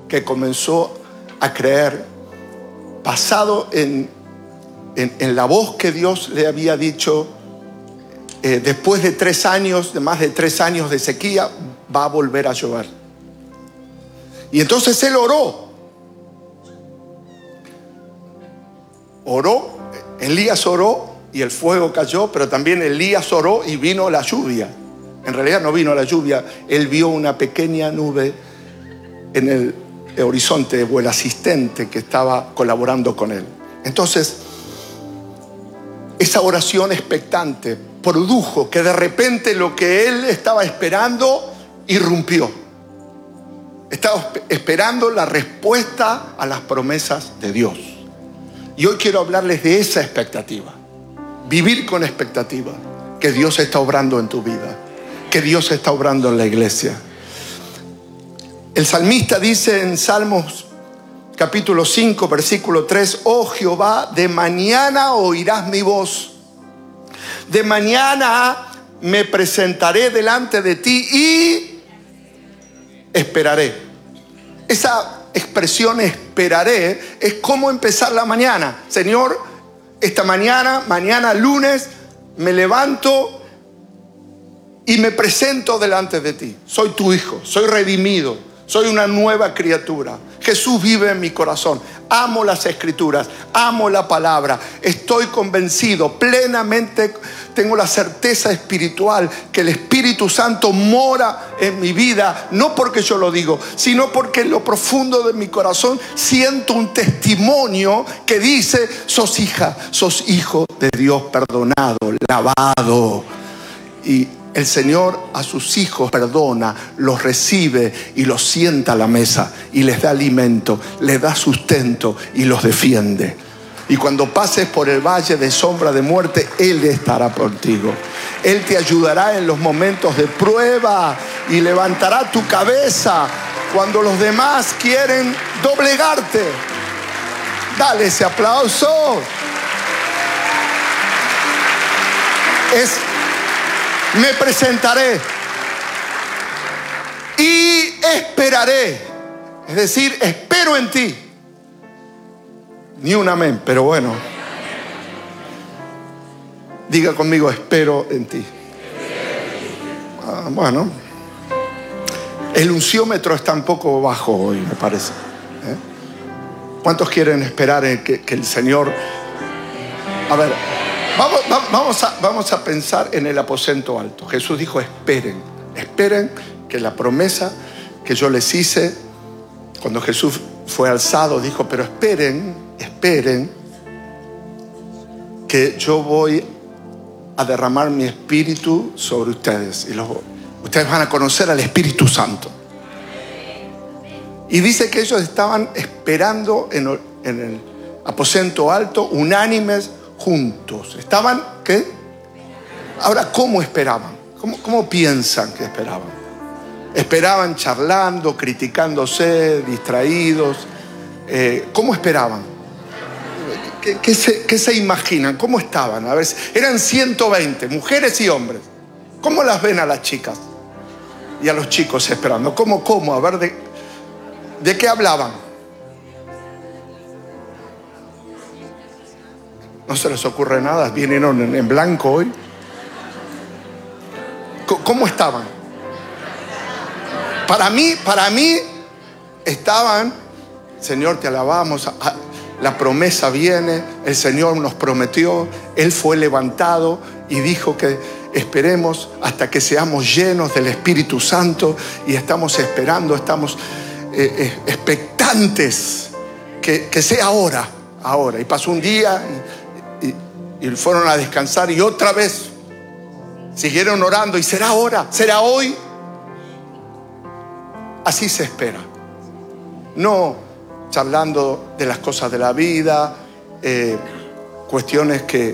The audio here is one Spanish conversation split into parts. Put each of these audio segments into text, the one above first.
que comenzó a creer, basado en la voz que Dios le había dicho, después de más de 3 años de sequía, va a volver a llover. Y entonces él oró, Elías oró y el fuego cayó, pero también Elías oró y vino la lluvia. En realidad no vino la lluvia, él vio una pequeña nube en el horizonte, o el asistente que estaba colaborando con él. Entonces, esa oración expectante produjo que de repente lo que él estaba esperando irrumpió. Estaba esperando la respuesta a las promesas de Dios. Y hoy quiero hablarles de esa expectativa. Vivir con expectativa. Que Dios está obrando en tu vida. Que Dios está obrando en la iglesia. El salmista dice en Salmos capítulo 5, versículo 3: oh Jehová, de mañana oirás mi voz. De mañana me presentaré delante de ti y esperaré. Esa expresión esperaré es cómo empezar la mañana. Señor, esta mañana lunes, me levanto y me presento delante de ti. Soy tu hijo, soy redimido, soy una nueva criatura. Jesús vive en mi corazón. Amo las escrituras, amo la palabra. Estoy convencido, plenamente tengo la certeza espiritual que el Espíritu Santo mora en mi vida, no porque yo lo digo, sino porque en lo profundo de mi corazón siento un testimonio que dice: sos hija, sos hijo de Dios, perdonado, lavado. Y el Señor a sus hijos perdona, los recibe y los sienta a la mesa y les da alimento, les da sustento y los defiende. Y cuando pases por el valle de sombra de muerte, Él estará contigo. Él te ayudará en los momentos de prueba y levantará tu cabeza cuando los demás quieren doblegarte. Dale ese aplauso. Me presentaré y esperaré. Es decir, espero en ti. Ni un amén, pero bueno. Diga conmigo: espero en ti. Bueno. El unciómetro está un poco bajo hoy, me parece. ¿Cuántos quieren esperar en que el Señor... A ver, vamos a pensar en el aposento alto. Jesús dijo: esperen que la promesa que yo les hice, cuando Jesús fue alzado, dijo: pero esperen que yo voy a derramar mi espíritu sobre ustedes y ustedes van a conocer al Espíritu Santo. Y dice que ellos estaban esperando en el aposento alto, unánimes, juntos. Estaban, ¿qué? Ahora, ¿cómo esperaban? ¿Cómo piensan que esperaban? Esperaban charlando, criticándose, distraídos. ¿Cómo esperaban? ¿Qué se imaginan? ¿Cómo estaban? A ver, eran 120, mujeres y hombres. ¿Cómo las ven a las chicas y a los chicos esperando? ¿Cómo? A ver, ¿de qué hablaban? ¿No se les ocurre nada? ¿Vinieron en blanco hoy? ¿Cómo estaban? Para mí estaban: Señor, te alabamos, la promesa viene, el Señor nos prometió, Él fue levantado y dijo que esperemos hasta que seamos llenos del Espíritu Santo, y estamos esperando, estamos expectantes que sea ahora. Y pasó un día y fueron a descansar, y otra vez siguieron orando, y será ahora, será hoy. Así se espera, no charlando de las cosas de la vida, cuestiones que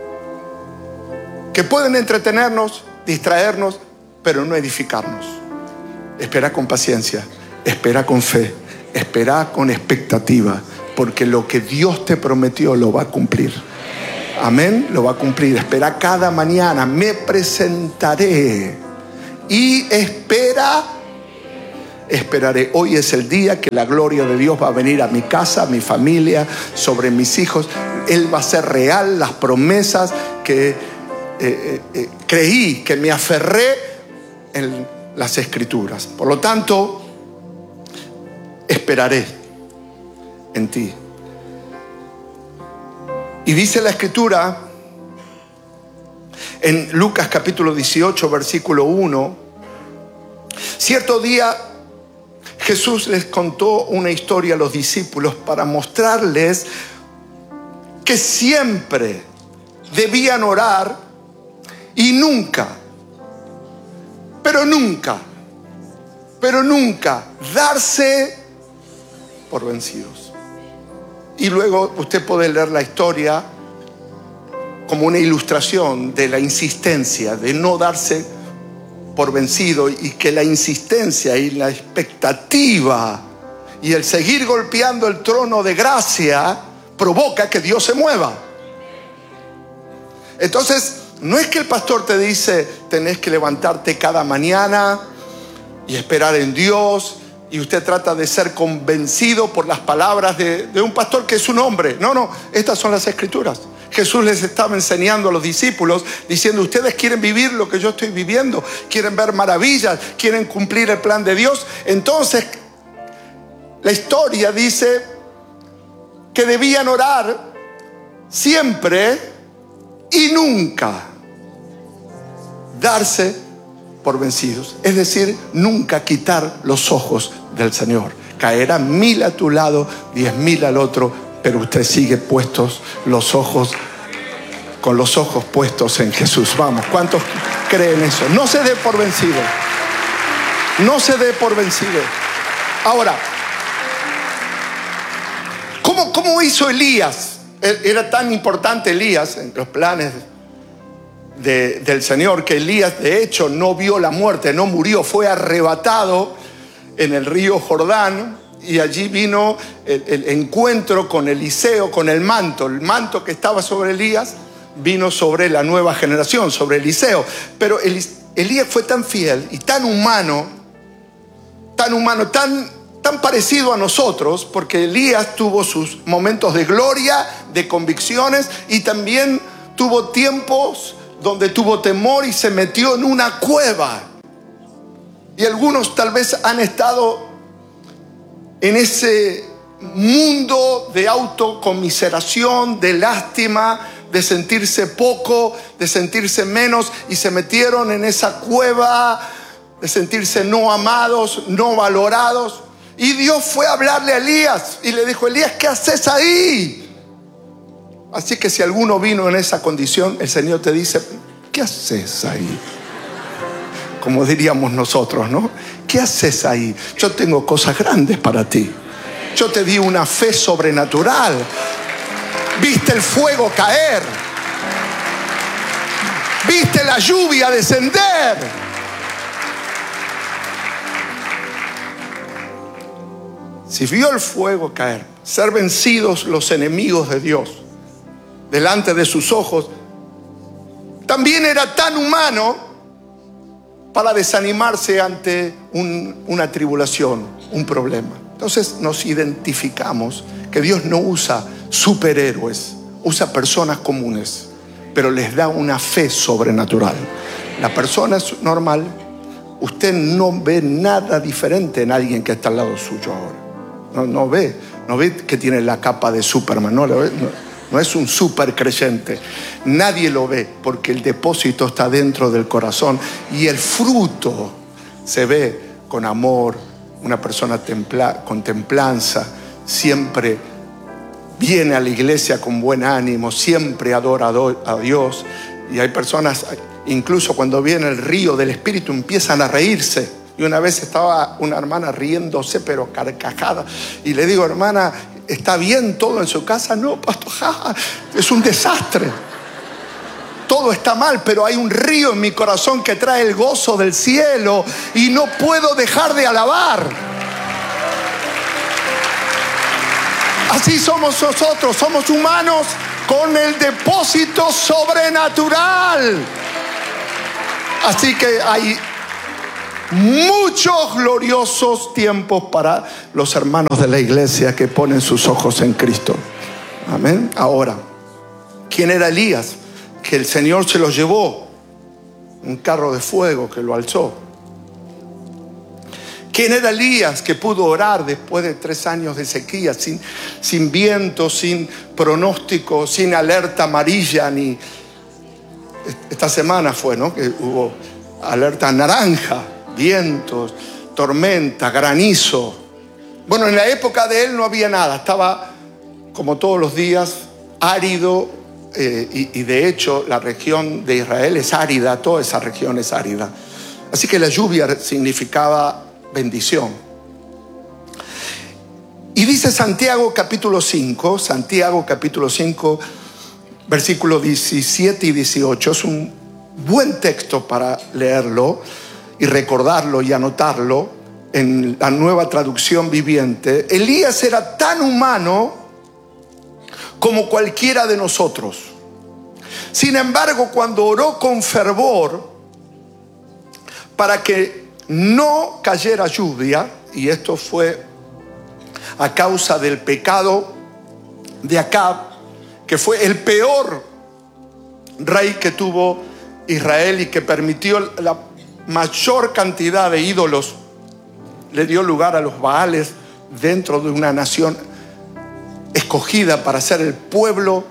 pueden entretenernos, distraernos, pero no edificarnos. Espera con paciencia, espera con fe, espera con expectativa, porque lo que Dios te prometió lo va a cumplir. Amén, lo va a cumplir. Espera cada mañana: me presentaré. Y espera esperaré. Hoy es el día que la gloria de Dios va a venir a mi casa, a mi familia, sobre mis hijos. Él va a ser real, las promesas que creí, que me aferré en las Escrituras. Por lo tanto, esperaré en ti. Y dice la Escritura en Lucas capítulo 18, versículo 1, cierto día Jesús les contó una historia a los discípulos para mostrarles que siempre debían orar y nunca, pero nunca darse por vencidos. Y luego usted puede leer la historia como una ilustración de la insistencia, de no darse por vencido, y que la insistencia y la expectativa y el seguir golpeando el trono de gracia provoca que Dios se mueva. Entonces, no es que el pastor te dice tenés que levantarte cada mañana y esperar en Dios, y usted trata de ser convencido por las palabras de un pastor que es un hombre. No, estas son las Escrituras. Jesús les estaba enseñando a los discípulos, diciendo: ustedes quieren vivir lo que yo estoy viviendo, quieren ver maravillas, quieren cumplir el plan de Dios. Entonces, la historia dice que debían orar siempre y nunca darse por vencidos. Es decir, nunca quitar los ojos del Señor. Caerán 1000 a tu lado, 10.000 al otro, pero usted sigue puestos los ojos, con los ojos puestos en Jesús. Vamos, ¿cuántos creen eso? No se dé por vencido. No se dé por vencido. Ahora, ¿cómo hizo Elías? Era tan importante Elías en los planes del Señor, que Elías de hecho no vio la muerte, no murió, fue arrebatado en el río Jordán. Y allí vino el encuentro con Eliseo, con el manto que estaba sobre Elías, vino sobre la nueva generación, sobre Eliseo. Pero Elías fue tan fiel y tan humano, tan parecido a nosotros, porque Elías tuvo sus momentos de gloria, de convicciones, y también tuvo tiempos donde tuvo temor y se metió en una cueva. Y algunos tal vez han estado en ese mundo de autocomiseración, de lástima, de sentirse poco, de sentirse menos, y se metieron en esa cueva de sentirse no amados, no valorados. Y Dios fue a hablarle a Elías y le dijo: Elías, ¿qué haces ahí? Así que si alguno vino en esa condición, el Señor te dice: ¿qué haces ahí? Como diríamos nosotros, ¿no? ¿Qué haces ahí? Yo tengo cosas grandes para ti. Yo te di una fe sobrenatural. Viste el fuego caer. Viste la lluvia descender. Si vio el fuego caer, ser vencidos los enemigos de Dios delante de sus ojos, también era tan humano para desanimarse ante una tribulación, un problema. Entonces nos identificamos que Dios no usa superhéroes, usa personas comunes, pero les da una fe sobrenatural. La persona es normal, usted no ve nada diferente en alguien que está al lado suyo ahora. No ve que tiene la capa de Superman, no es un super creyente. Nadie lo ve, porque el depósito está dentro del corazón y el fruto se ve con amor. Una persona con templanza, siempre viene a la iglesia con buen ánimo, siempre adora a Dios. Y hay personas, incluso cuando viene el río del Espíritu, empiezan a reírse. Y una vez estaba una hermana riéndose, pero carcajada, y le digo: hermana, ¿está bien todo en su casa? No, pastor, es un desastre. Todo está mal, pero hay un río en mi corazón que trae el gozo del cielo y no puedo dejar de alabar. Así somos nosotros, somos humanos con el depósito sobrenatural. Así que muchos gloriosos tiempos para los hermanos de la iglesia que ponen sus ojos en Cristo. Amén. Ahora, ¿quién era Elías? Que el Señor se lo llevó, un carro de fuego que lo alzó. ¿Quién era Elías que pudo orar después de 3 años de sequía, sin viento, sin pronóstico, sin alerta amarilla? Ni esta semana fue, ¿no?, que hubo alerta naranja, vientos, tormenta, granizo. Bueno, en la época de él no había nada, estaba como todos los días árido, y de hecho la región de Israel es árida, toda esa región es árida. Así que la lluvia significaba bendición. Y dice Santiago capítulo 5, versículos 17 y 18, es un buen texto para leerlo y recordarlo y anotarlo en la Nueva Traducción Viviente. Elías era tan humano como cualquiera de nosotros. Sin embargo, cuando oró con fervor para que no cayera lluvia, y esto fue a causa del pecado de Acab, que fue el peor rey que tuvo Israel y que permitió la mayor cantidad de ídolos, le dio lugar a los Baales dentro de una nación escogida para ser el pueblo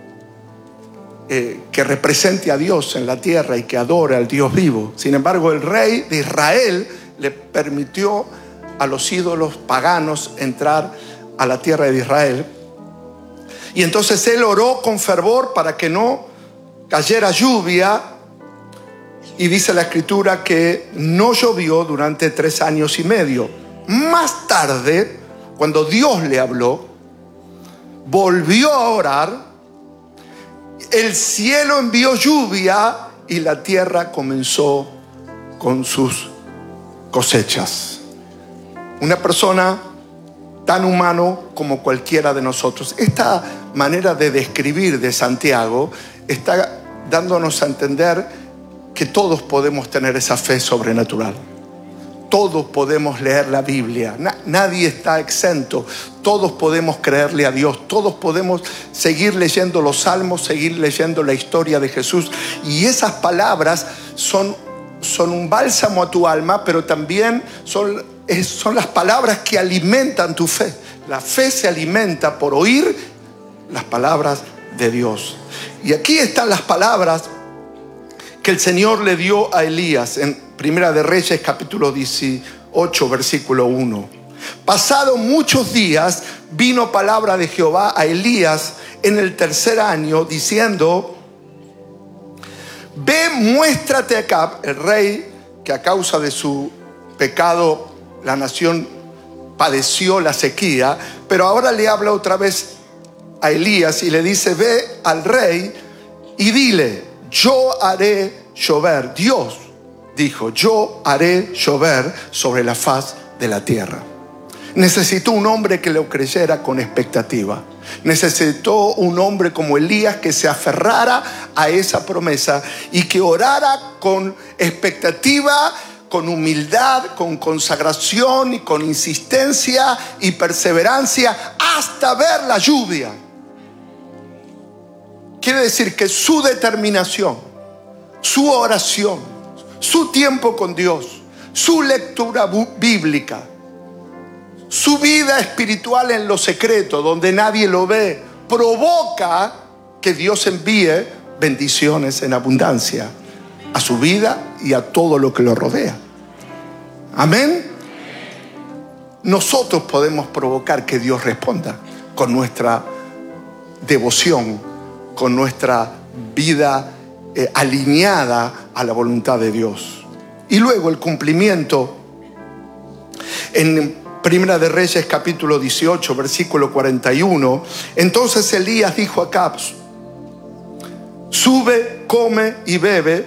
que represente a Dios en la tierra y que adore al Dios vivo. Sin embargo, el rey de Israel le permitió a los ídolos paganos entrar a la tierra de Israel. Y entonces él oró con fervor para que no cayera lluvia. Y dice la escritura que no llovió durante 3 años y medio. Más tarde, cuando Dios le habló, volvió a orar. El cielo envió lluvia y la tierra comenzó con sus cosechas. Una persona tan humano como cualquiera de nosotros. Esta manera de describir de Santiago está dándonos a entender que todos podemos tener esa fe sobrenatural. Todos podemos leer la Biblia. Nadie está exento. Todos podemos creerle a Dios. Todos podemos seguir leyendo los salmos, seguir leyendo la historia de Jesús. Y esas palabras son un bálsamo a tu alma, pero también son las palabras que alimentan tu fe. La fe se alimenta por oír las palabras de Dios. Y aquí están las palabras que el Señor le dio a Elías en Primera de Reyes capítulo 18 versículo 1. Pasado muchos días vino palabra de Jehová a Elías en el 3er año diciendo: ve, muéstrate a Acab, el rey que a causa de su pecado la nación padeció la sequía, pero ahora le habla otra vez a Elías y le dice: ve al rey y dile, yo haré llover. Dios dijo, yo haré llover sobre la faz de la tierra. Necesitó un hombre que lo creyera con expectativa. Necesitó un hombre como Elías que se aferrara a esa promesa y que orara con expectativa, con humildad, con consagración y con insistencia y perseverancia hasta ver la lluvia. Quiere decir que su determinación, su oración, su tiempo con Dios, su lectura bíblica, su vida espiritual en lo secreto, donde nadie lo ve, provoca que Dios envíe bendiciones en abundancia a su vida y a todo lo que lo rodea. Amén. Nosotros podemos provocar que Dios responda con nuestra devoción, con nuestra vida alineada a la voluntad de Dios. Y luego el cumplimiento en Primera de Reyes capítulo 18 versículo 41. Entonces Elías dijo a Acab: sube, come y bebe.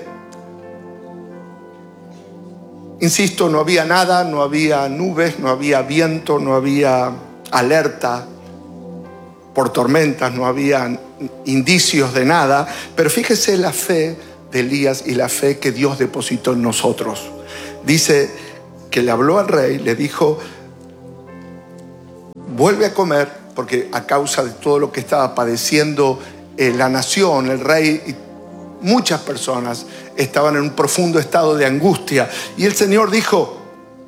Insisto, no había nada, no había nubes, no había viento, no había alerta por tormentas, no había indicios de nada. Pero fíjese la fe de Elías y la fe que Dios depositó en nosotros. Dice que le habló al rey, le dijo: vuelve a comer, porque a causa de todo lo que estaba padeciendo la nación, el rey y muchas personas estaban en un profundo estado de angustia. Y el Señor dijo: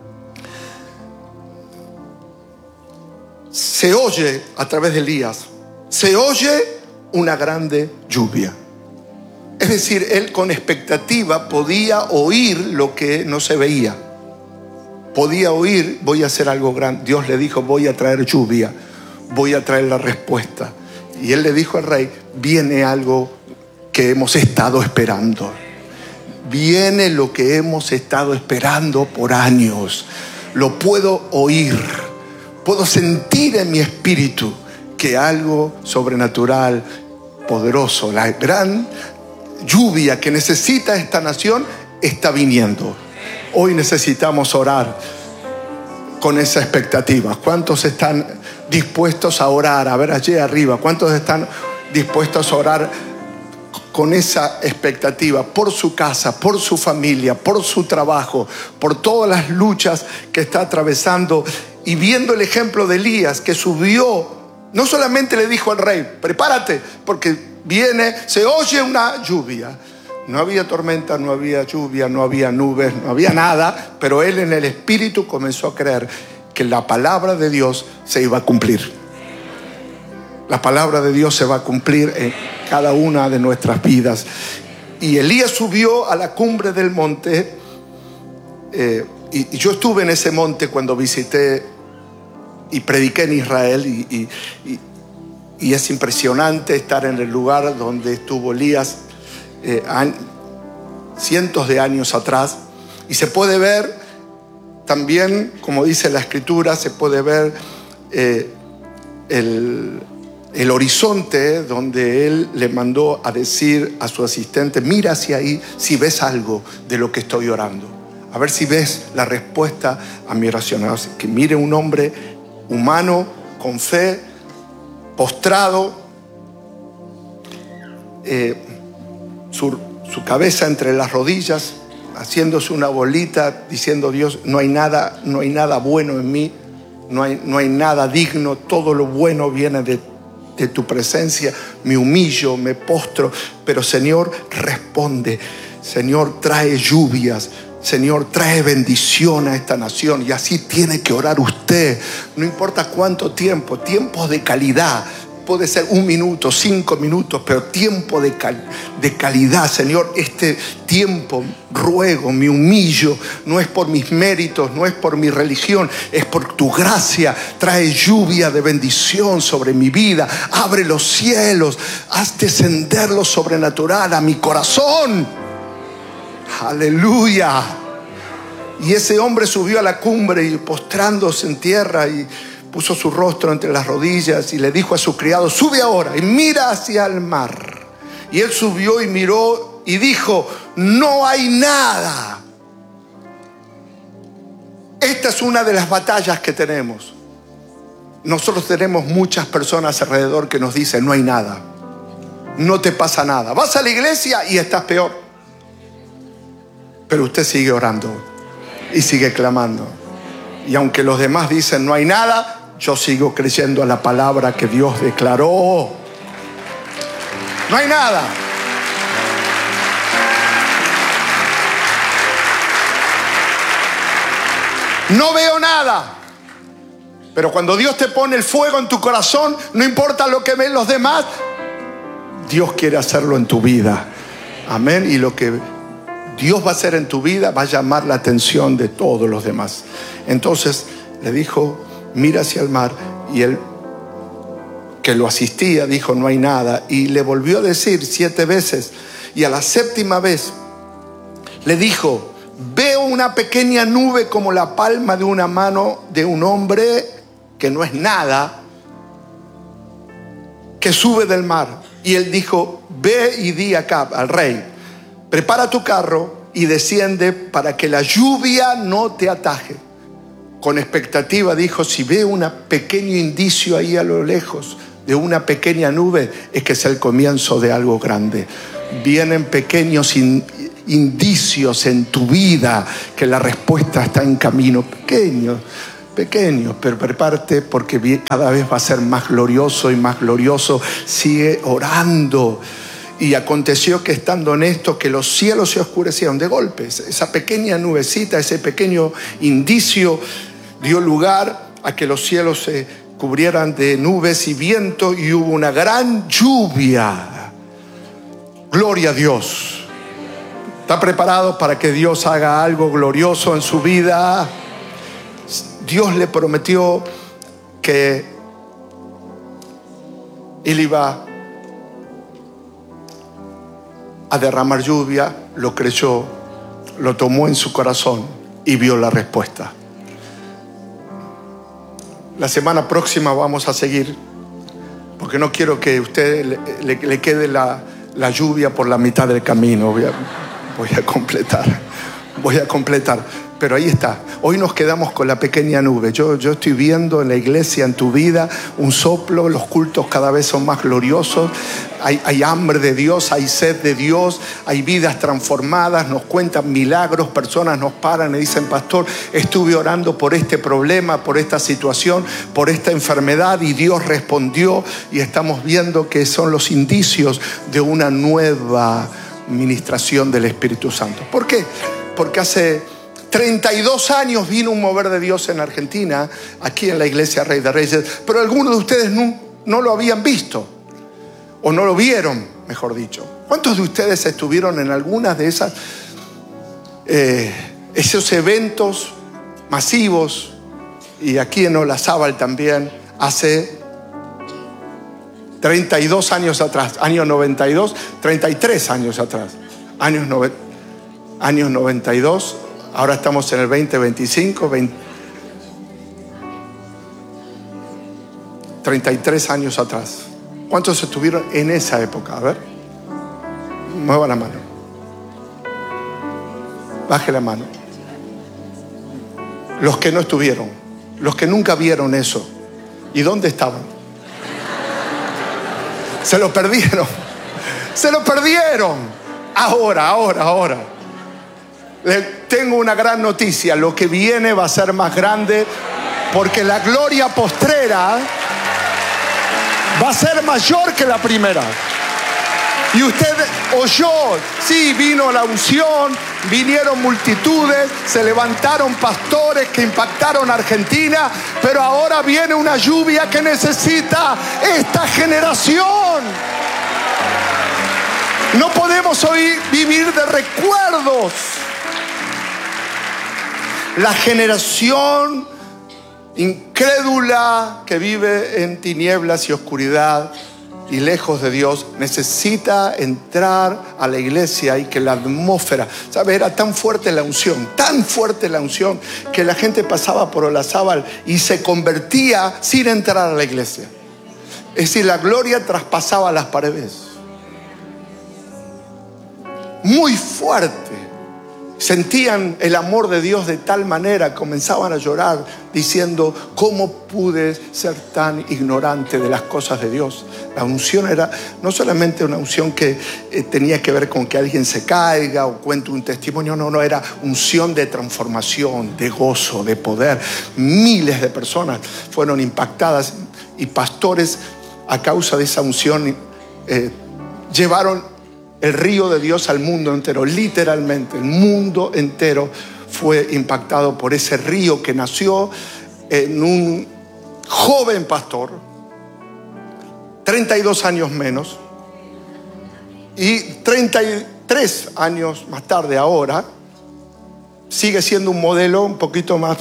se oye a través de Elías, se oye una grande lluvia. Es decir, él con expectativa podía oír lo que no se veía. Podía oír: voy a hacer algo grande. Dios le dijo: voy a traer lluvia, voy a traer la respuesta. Y él le dijo al rey: viene algo que hemos estado esperando. Viene lo que hemos estado esperando por años. Lo puedo oír. Puedo sentir en mi espíritu que algo sobrenatural, poderoso, la gran lluvia que necesita esta nación está viniendo. Hoy necesitamos orar con esa expectativa. ¿Cuántos están dispuestos a orar? A ver allí arriba, ¿cuántos están dispuestos a orar con esa expectativa por su casa, por su familia, por su trabajo, por todas las luchas que está atravesando? Y viendo el ejemplo de Elías, que subió, no solamente le dijo al rey: prepárate, porque viene, se oye una lluvia. No había tormenta, no había lluvia, no había nubes, no había nada, pero él en el espíritu comenzó a creer que la palabra de Dios se iba a cumplir. La palabra de Dios se va a cumplir en cada una de nuestras vidas. Y Elías subió a la cumbre del monte, y yo estuve en ese monte cuando visité y prediqué en Israel, y es impresionante estar en el lugar donde estuvo Elías cientos de años atrás. Y se puede ver también, como dice la Escritura, se puede ver el horizonte donde él le mandó a decir a su asistente: mira hacia ahí si ves algo de lo que estoy orando, a ver si ves la respuesta a mi oración. Que mire un hombre humano con fe, postrado, su cabeza entre las rodillas, haciéndose una bolita, diciendo: Dios, no hay nada bueno en mí, no hay nada digno, todo lo bueno viene de tu presencia. Me humillo, me postro, pero Señor, responde. Señor, trae lluvias. Señor, trae bendición a esta nación. Y así tiene que orar usted. No importa cuánto tiempo, tiempos de calidad. Puede ser 1 minuto, 5 minutos, pero tiempo de calidad. Señor, este tiempo ruego, me humillo. No es por mis méritos, no es por mi religión, es por tu gracia. Trae lluvia de bendición sobre mi vida. Abre los cielos, haz descender lo sobrenatural a mi corazón. Aleluya. Y ese hombre subió a la cumbre y postrándose en tierra y puso su rostro entre las rodillas y le dijo a su criado: sube ahora y mira hacia el mar. Y él subió y miró y dijo: no hay nada. Esta es una de las batallas que tenemos. Nosotros tenemos muchas personas alrededor que nos dicen: no hay nada, no te pasa nada. Vas a la iglesia y estás peor. Pero usted sigue orando y sigue clamando. Y aunque los demás dicen no hay nada, yo sigo creyendo a la palabra que Dios declaró. No hay nada. No veo nada. Pero cuando Dios te pone el fuego en tu corazón, no importa lo que ven los demás, Dios quiere hacerlo en tu vida. Amén. Y lo que Dios va a hacer en tu vida va a llamar la atención de todos los demás. Entonces le dijo: mira hacia el mar. Y él, que lo asistía, dijo: no hay nada. Y le volvió a decir 7 veces. Y a la 7ª vez le dijo: veo una pequeña nube como la palma de una mano de un hombre, que no es nada, que sube del mar. Y él dijo: ve y di acá al rey: prepara tu carro y desciende para que la lluvia no te ataje. Con expectativa dijo: si veo un pequeño indicio ahí a lo lejos de una pequeña nube, es que es el comienzo de algo grande. Vienen pequeños indicios en tu vida que la respuesta está en camino. Pequeño, pero prepárate porque cada vez va a ser más glorioso y más glorioso. Sigue orando. Y aconteció que estando en esto, que los cielos se oscurecieron de golpe. Esa pequeña nubecita, ese pequeño indicio dio lugar a que los cielos se cubrieran de nubes y viento y hubo una gran lluvia. Gloria a Dios. ¿Está preparado para que Dios haga algo glorioso en su vida? Dios le prometió que Él iba a derramar lluvia, lo creyó, lo tomó en su corazón y vio la respuesta. La semana próxima vamos a seguir, porque no quiero que a usted le quede la lluvia por la mitad del camino. Voy a completar. Pero ahí está. Hoy nos quedamos con la pequeña nube. Yo estoy viendo en la iglesia, en tu vida, un soplo. Los cultos cada vez son más gloriosos. Hay hambre de Dios, hay sed de Dios, hay vidas transformadas. Nos cuentan milagros, personas nos paran y dicen: pastor, estuve orando por este problema, por esta situación, por esta enfermedad, y Dios respondió. Y estamos viendo que son los indicios de una nueva ministración del Espíritu Santo. ¿Por qué? Porque hace 32 años vino un mover de Dios en Argentina, aquí en la iglesia Rey de Reyes, pero algunos de ustedes no lo habían visto, o no lo vieron, mejor dicho. ¿Cuántos de ustedes estuvieron en algunas de esos eventos masivos, y aquí en Olazábal también, hace 32 años atrás, año 92, 33 años atrás, años 92, ahora estamos en el 2025, 33 años atrás. ¿Cuántos estuvieron en esa época? A ver, mueva la mano, baje la mano. Los que no estuvieron, los que nunca vieron eso, ¿y dónde estaban? Se lo perdieron. Ahora. Tengo una gran noticia. Lo que viene va a ser más grande, porque la gloria postrera va a ser mayor que la primera. Y usted oyó, sí, vino la unción, vinieron multitudes, se levantaron pastores que impactaron a Argentina, pero ahora viene una lluvia que necesita esta generación. No podemos hoy vivir de recuerdos. La generación incrédula que vive en tinieblas y oscuridad y lejos de Dios necesita entrar a la iglesia, y que la atmósfera, ¿sabe? Era tan fuerte la unción, que la gente pasaba por Olazábal y se convertía sin entrar a la iglesia. Es decir, la gloria traspasaba las paredes. Muy fuerte. Sentían el amor de Dios de tal manera, comenzaban a llorar diciendo: ¿cómo pude ser tan ignorante de las cosas de Dios? La unción era no solamente una unción que tenía que ver con que alguien se caiga o cuente un testimonio, no, era unción de transformación, de gozo, de poder. Miles de personas fueron impactadas, y pastores, a causa de esa unción, llevaron el río de Dios al mundo entero. Literalmente, el mundo entero fue impactado por ese río que nació en un joven pastor, 32 años menos, y 33 años más tarde, ahora, sigue siendo un modelo un poquito más.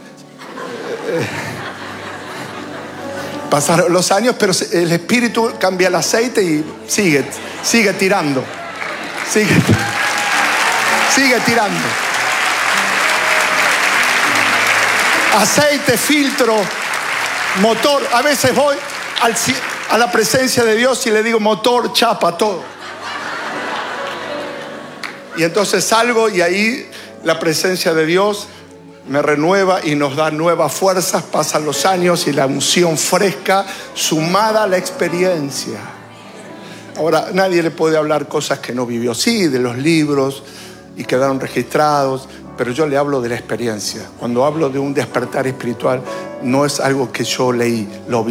Pasaron los años, pero el Espíritu cambia el aceite y sigue tirando. Sigue tirando. Aceite, filtro, motor. A veces voy a la presencia de Dios y le digo: motor, chapa, todo. Y entonces salgo, y ahí la presencia de Dios me renueva y nos da nuevas fuerzas. Pasan los años y la unción fresca sumada a la experiencia. Ahora, nadie le puede hablar cosas que no vivió. Sí, de los libros, y quedaron registrados, pero yo le hablo de la experiencia. Cuando hablo de un despertar espiritual, no es algo que yo leí, lo vi.